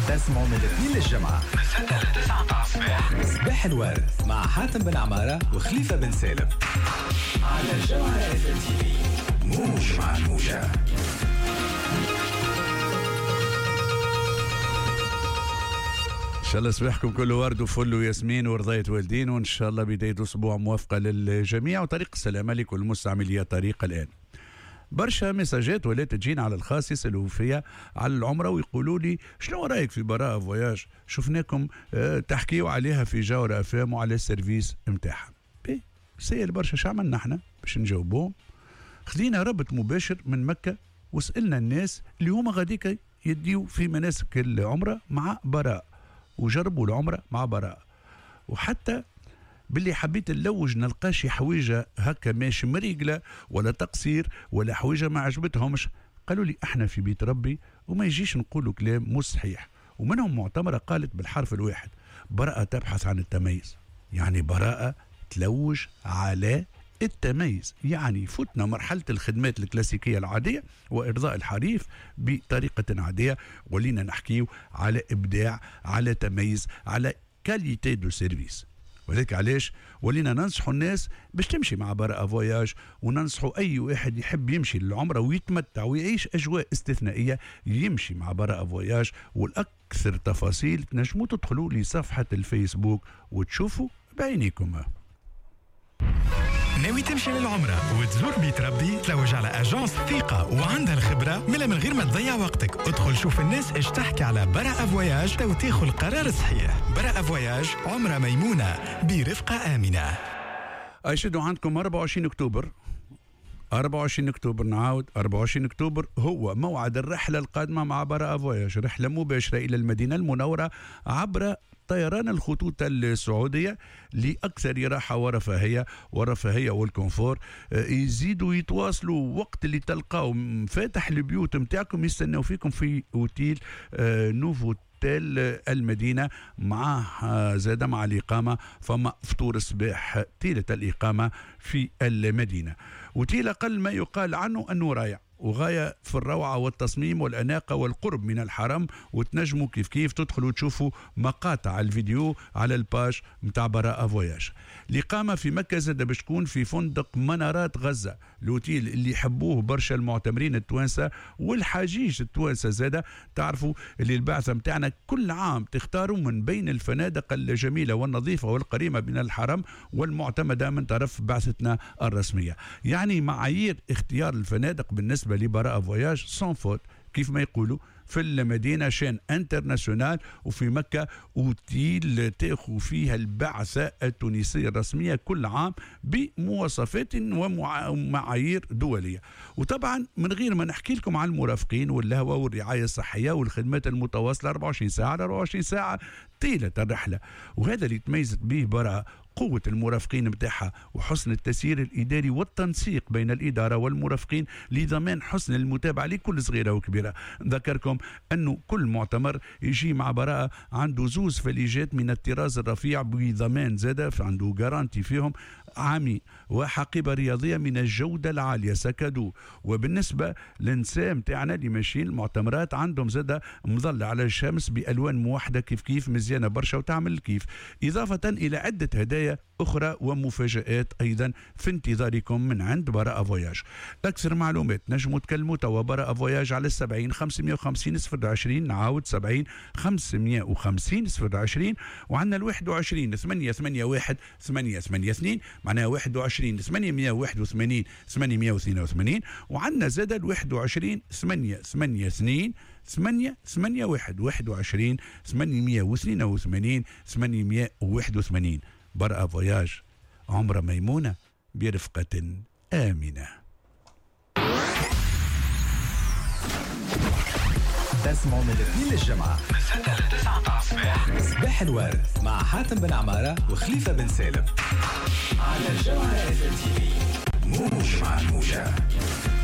تسمعوا من الاثنين للجمعة من 6 ل 9 الصباح. صباح الورد مع حاتم بن عمارة وخليفة بن سالم على الجمعة اف ام تي في. موج مع الموجة. إن شاء الله صباحكم كله ورد وفل وياسمين ورضاية والدين، وإن شاء الله بداية أسبوع موافقة للجميع وطريق السلامة لكل مستعملية طريق الآن. برشا مساجات ولا تجينا على الخاص يسألوا فيها على العمرة ويقولوا لي شنو رأيك في براءة فواياج، شفناكم تحكيوا عليها في جاورة أفام وعلى السيرفيس متاعها. سأل برشا شعملنا احنا باش نجاوبوهم. خذينا ربط مباشر من مكة وسألنا الناس اللي هما غاديك يديوا في مناسك العمرة مع براء وجربوا العمرة مع براء، وحتى باللي حبيت نلوج نلقاش حويجة هكا ماشي مريقلة ولا تقصير ولا حويجة ما عجبتهمش، قالوا لي احنا في بيت ربي وما يجيش نقولوا كلام مش صحيح. ومنهم معتمرة قالت بالحرف الواحد براءة تبحث عن التميز، يعني براءة تلوج على التميز، يعني فتنا مرحلة الخدمات الكلاسيكية العادية وإرضاء الحريف بطريقة عادية، ولينا نحكيو على إبداع، على تميز، على كاليتي دو سيرفيس. وذلك علاش ولينا ننصحوا الناس باش تمشي مع براءة فواياج، وننصحوا أي واحد يحب يمشي للعمرة ويتمتع ويعيش أجواء استثنائية يمشي مع براءة فواياج. والأكثر تفاصيل تنجموا تدخلوا لصفحة الفيسبوك وتشوفوا بعينيكم. ناوي تمشي للعمرة وتزور بيت ربي؟ تلوج على أجانس ثقة وعندها الخبرة من غير ما تضيع وقتك. ادخل شوف الناس ايش تحكي على براءة فواياج تو تاخذ القرار الصحيح. براءة فواياج، عمرة ميمونة برفقة آمنة. أشدوا عندكم 24 أكتوبر 24 أكتوبر نعاود 24 أكتوبر هو موعد الرحلة القادمة مع براءة فواياج، رحلة مباشرة إلى المدينة المنورة عبر طيران الخطوط السعودية لأكثر راحة ورفاهية والكونفور. يزيدوا يتواصلوا وقت اللي تلقاو فاتح البيوت متاعكم يستنوا فيكم في أوتيل نوفو تيل المدينة، مع زاد مع الإقامة فما فطور الصباح طيلة الإقامة في المدينة. وتيل أقل ما يقال عنه أنه رايع وغاية في الروعة والتصميم والأناقة والقرب من الحرم، وتنجموا كيف تدخلوا تشوفوا مقاطع الفيديو على الباج متاع براءة فواياج. الإقامة في مكة زاد باش تكون في فندق منارات غزة، الأوتيل اللي يحبوه برشا المعتمرين التوانسة والحاجيج التوانسة. زاد تعرفوا اللي البعثة متاعنا كل عام تختاروا من بين الفنادق الجميلة والنظيفة والقريبة من الحرم والمعتمدة من طرف بعثتنا الرسمية. يعني معايير اختيار الفنادق بالنسبة لبراءة فواياج سون فوت كيف ما يقولوا في المدينة شان انترناسيونال، وفي مكة اوتيل تاخذ فيها البعثة التونسية الرسمية كل عام بمواصفات ومعايير دولية. وطبعا من غير ما نحكي لكم عن المرافقين واللهوة والرعاية الصحية والخدمات المتواصلة 24 ساعة على 24 ساعة طيلة الرحلة. وهذا اللي تميزت به براءة، قوة المرافقين متاعها وحسن التسيير الإداري والتنسيق بين الإدارة والمرافقين لضمان حسن المتابعة لكل صغيرة وكبيرة. ذكركم أنه كل معتمر يجي مع براءة عنده زوز فليجات من الطراز الرفيع بضمان زادة، عنده جارانتي فيهم عامي، وحقيبة رياضية من الجودة العالية سكادو. وبالنسبة للنساء متاعنا اللي ماشيين المعتمرات عندهم زادة مظلة على الشمس بألوان موحدة كيف مزيانة برشا وتعمل الكيف، إضافة إلى عدة هدايا أخرى ومفاجآت أيضا في انتظاركم من عند براءة فواياج. أكثر معلومات نجموا تكلموا توا براءة فواياج على 70 550 020، نعاود 70 550 020، وعندنا 21 881 882 معناها 21 881 882، وعندنا زاد 21 882 881 21 882 881. براءة فواياج، عمرة ميمونة برفقة آمنة. تسمعوا من الاثنين للجمعة من 6 ل 9 الصباح. صباح الورد مع حاتم بن عمارة وخليفة بن سالم على الجمعة اف ام تي في. موج مع الموجة.